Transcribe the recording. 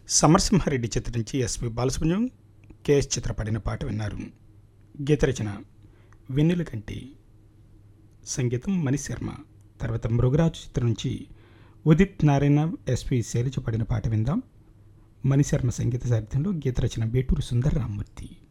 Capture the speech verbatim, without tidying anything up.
సమరసింహారెడ్డి చిత్రం నుంచి SP Balasubrahmanyam KS చిత్ర పాడిన పాట విన్నారు. గీత రచన వెన్నెల కంటి, సంగీతం మణి శర్మ. తర్వాత మృగరాజు చిత్రం నుంచి ఉదిత్ నారాయణ ఎస్పి శైలజ పాడిన పాట విందాం. మణి శర్మ సంగీత సాహిత్యంలో, గీత రచన బేటూరు సుందర రామ్మూర్తి.